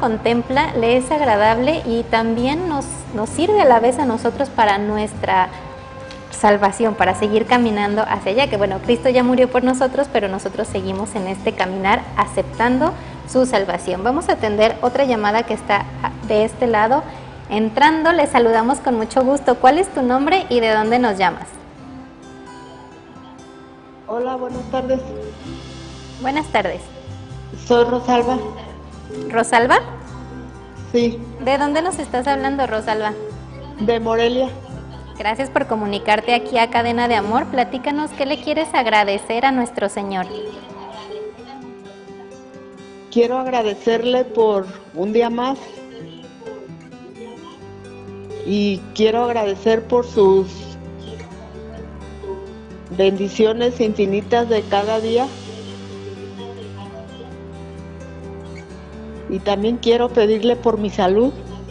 contempla, le es agradable y también nos sirve a la vez a nosotros para nuestra salvación, para seguir caminando hacia allá, que bueno, Cristo ya murió por nosotros, pero nosotros seguimos en este caminar aceptando su salvación. Vamos a atender otra llamada que está de este lado. Entrando, le saludamos con mucho gusto. ¿Cuál es tu nombre y de dónde nos llamas? Hola, buenas tardes. Buenas tardes. Soy Rosalba. ¿Rosalba? Sí, ¿De dónde nos estás hablando, Rosalba? de Morelia. Gracias por comunicarte aquí a Cadena de Amor. Platícanos qué le quieres agradecer a nuestro Señor. Quiero agradecerle por un día más y quiero agradecer por sus bendiciones infinitas de cada día. Y también quiero pedirle por mi salud,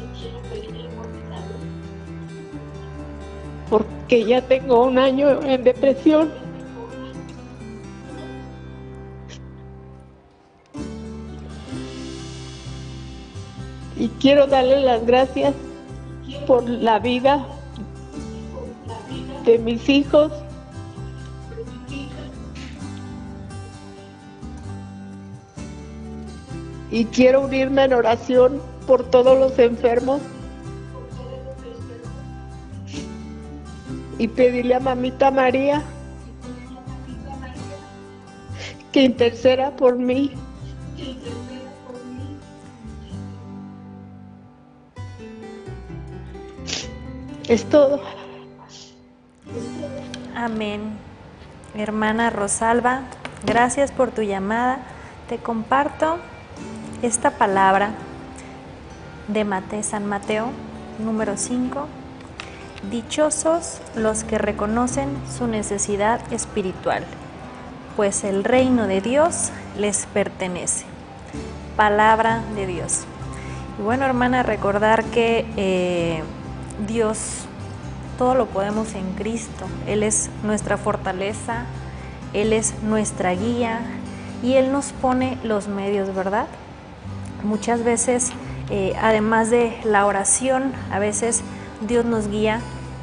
porque ya tengo un año en depresión. Y quiero darle las gracias por la vida de mis hijos. Y quiero unirme en oración por todos los enfermos. Y pedirle a Mamita María que interceda por mí. Es todo. Amén. Hermana Rosalba, gracias por tu llamada. Te comparto esta palabra de San Mateo, número 5. Dichosos los que reconocen su necesidad espiritual, pues el reino de Dios les pertenece. Palabra de Dios. Y bueno, hermana, recordar que Dios, todo lo podemos en Cristo. Él es nuestra fortaleza, Él es nuestra guía y Él nos pone los medios, ¿verdad? Muchas veces, además de la oración, a veces Dios nos guía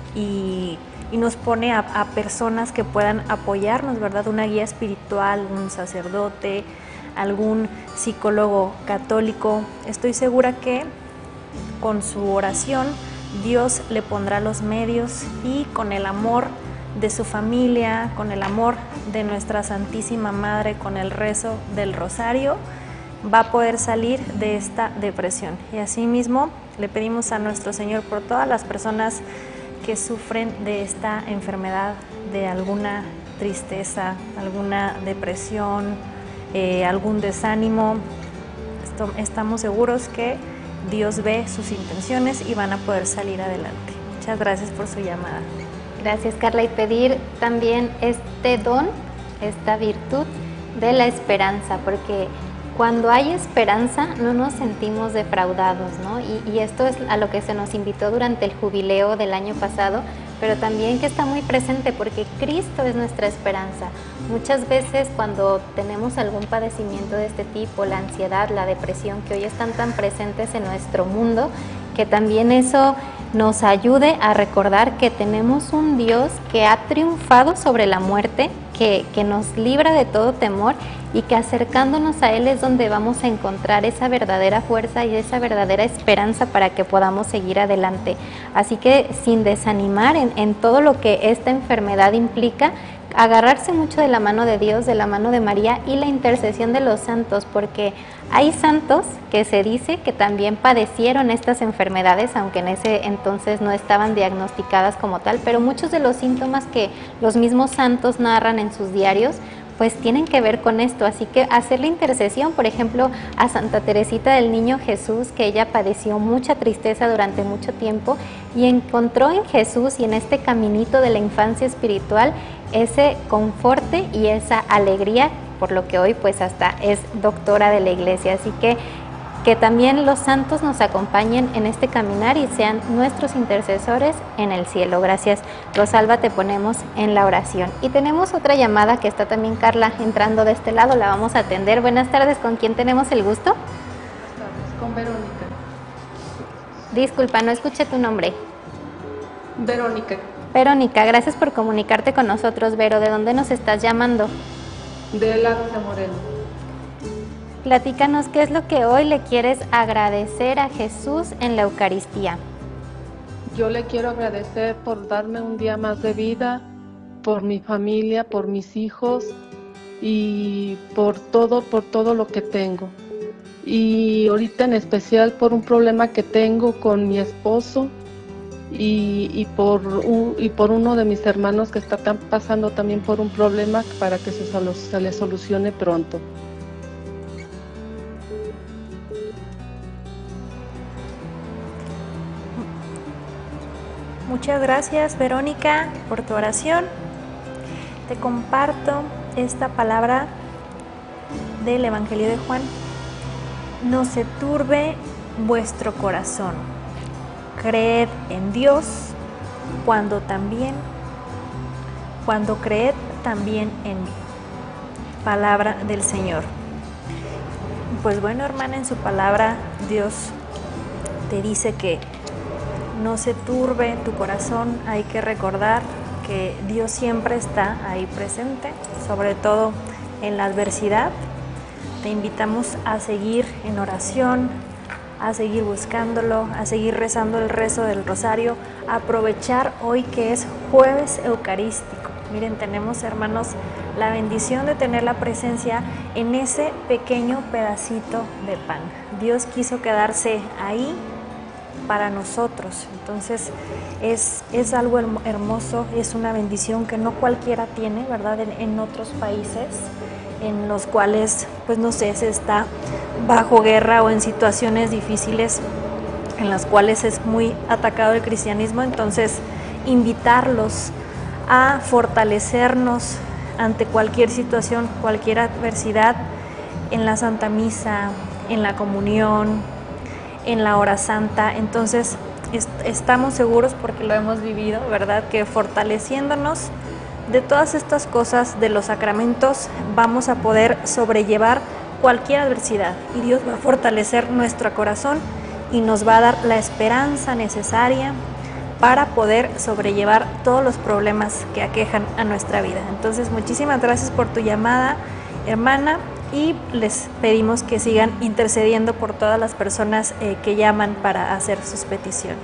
y nos pone a personas que puedan apoyarnos, ¿verdad? Una guía espiritual, un sacerdote, algún psicólogo católico. Estoy segura que con su oración Dios le pondrá los medios y con el amor de su familia, con el amor de nuestra Santísima Madre, con el rezo del rosario, va a poder salir de esta depresión. Y asimismo le pedimos a nuestro Señor por todas las personas que sufren de esta enfermedad, de alguna tristeza, alguna depresión, algún desánimo. Estamos seguros que Dios ve sus intenciones y van a poder salir adelante. Muchas gracias por su llamada. Gracias, Carla. Y pedir también este don, esta virtud de la esperanza, porque cuando hay esperanza no nos sentimos defraudados, ¿no? Y esto es a lo que se nos invitó durante el jubileo del año pasado, pero también que está muy presente porque Cristo es nuestra esperanza. Muchas veces cuando tenemos algún padecimiento de este tipo, la ansiedad, la depresión, que hoy están tan presentes en nuestro mundo, que también eso nos ayude a recordar que tenemos un Dios que ha triunfado sobre la muerte, que nos libra de todo temor y que acercándonos a Él es donde vamos a encontrar esa verdadera fuerza y esa verdadera esperanza para que podamos seguir adelante. Así que sin desanimar en todo lo que esta enfermedad implica, agarrarse mucho de la mano de Dios, de la mano de María y la intercesión de los santos, porque hay santos que se dice que también padecieron estas enfermedades, aunque en ese entonces no estaban diagnosticadas como tal, pero muchos de los síntomas que los mismos santos narran en sus diarios, pues tienen que ver con esto. Así que hacer la intercesión, por ejemplo, a Santa Teresita del Niño Jesús, que ella padeció mucha tristeza durante mucho tiempo y encontró en Jesús y en este caminito de la infancia espiritual ese conforte y esa alegría, por lo que hoy pues hasta es doctora de la Iglesia. Así que también los santos nos acompañen en este caminar y sean nuestros intercesores en el cielo. Gracias, Rosalba, te ponemos en la oración. Y tenemos otra llamada que está también Carla entrando de este lado, la vamos a atender. Buenas tardes, ¿con quién tenemos el gusto? Con Verónica. Disculpa, no escuché tu nombre. Verónica. Verónica, gracias por comunicarte con nosotros, Vero. ¿De dónde nos estás llamando? De Lagos de Moreno. Platícanos qué es lo que hoy le quieres agradecer a Jesús en la Eucaristía. Yo le quiero agradecer por darme un día más de vida, por mi familia, por mis hijos y por todo lo que tengo. Y ahorita en especial por un problema que tengo con mi esposo y por uno de mis hermanos que está pasando también por un problema para que se le solucione pronto. Muchas gracias, Verónica, por tu oración. Te comparto esta palabra del Evangelio de Juan. No se turbe vuestro corazón. Creed en Dios cuando creed también en mí. Palabra del Señor. Pues bueno, hermana, en su palabra Dios te dice que no se turbe tu corazón. Hay que recordar que Dios siempre está ahí presente, sobre todo en la adversidad. Te invitamos a seguir en oración, a seguir buscándolo, a seguir rezando el rezo del rosario, a aprovechar hoy que es jueves eucarístico. Miren, tenemos, hermanos, la bendición de tener la presencia en ese pequeño pedacito de pan. Dios quiso quedarse ahí para nosotros. Entonces es algo hermoso, es una bendición que no cualquiera tiene, ¿verdad? En otros países en los cuales, pues no sé, se está bajo guerra o en situaciones difíciles en las cuales es muy atacado el cristianismo. Entonces, invitarlos a fortalecernos ante cualquier situación, cualquier adversidad, en la Santa Misa, en la comunión, en la hora santa. Entonces estamos seguros, porque lo hemos vivido, ¿verdad?, que fortaleciéndonos de todas estas cosas, de los sacramentos, vamos a poder sobrellevar cualquier adversidad, y Dios va a fortalecer nuestro corazón y nos va a dar la esperanza necesaria para poder sobrellevar todos los problemas que aquejan a nuestra vida. Entonces, muchísimas gracias por tu llamada, hermana, y les pedimos que sigan intercediendo por todas las personas que llaman para hacer sus peticiones.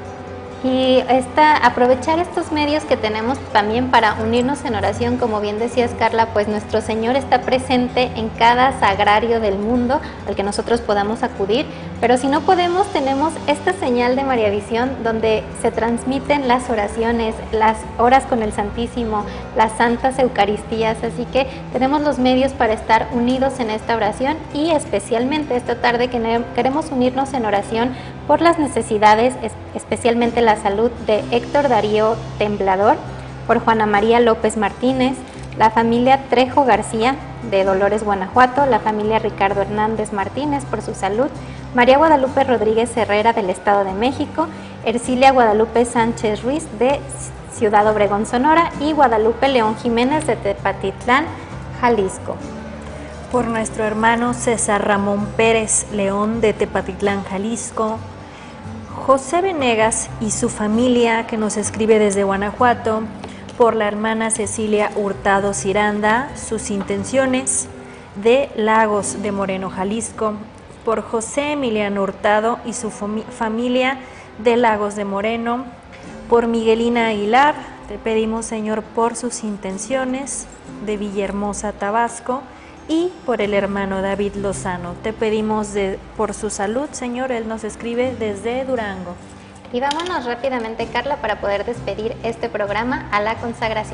Y aprovechar estos medios que tenemos también para unirnos en oración, como bien decías, Carla, pues nuestro Señor está presente en cada sagrario del mundo al que nosotros podamos acudir, pero si no podemos, tenemos esta señal de María Visión donde se transmiten las oraciones, las horas con el Santísimo, las santas Eucaristías, así que tenemos los medios para estar unidos en esta oración, y especialmente esta tarde que queremos unirnos en oración por las necesidades, especialmente la salud de Héctor Darío Temblador, por Juana María López Martínez, la familia Trejo García de Dolores, Guanajuato, la familia Ricardo Hernández Martínez por su salud, María Guadalupe Rodríguez Herrera del Estado de México, Ercilia Guadalupe Sánchez Ruiz de Ciudad Obregón, Sonora, y Guadalupe León Jiménez de Tepatitlán, Jalisco. Por nuestro hermano César Ramón Pérez León de Tepatitlán, Jalisco, José Venegas y su familia, que nos escribe desde Guanajuato, por la hermana Cecilia Hurtado Ciranda, sus intenciones, de Lagos de Moreno, Jalisco, por José Emiliano Hurtado y su familia de Lagos de Moreno, por Miguelina Aguilar, te pedimos, Señor, por sus intenciones, de Villahermosa, Tabasco, y por el hermano David Lozano. Te pedimos por su salud, Señor. Él nos escribe desde Durango. Y vámonos rápidamente, Carla, para poder despedir este programa a la consagración.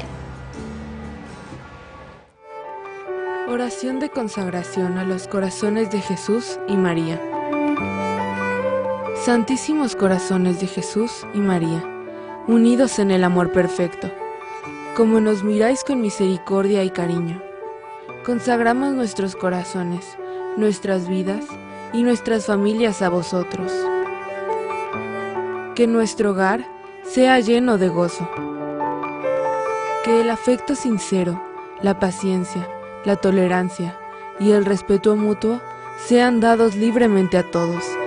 Oración de consagración a los corazones de Jesús y María. Santísimos corazones de Jesús y María, unidos en el amor perfecto, como nos miráis con misericordia y cariño, consagramos nuestros corazones, nuestras vidas y nuestras familias a vosotros. Que nuestro hogar sea lleno de gozo. Que el afecto sincero, la paciencia, la tolerancia y el respeto mutuo sean dados libremente a todos,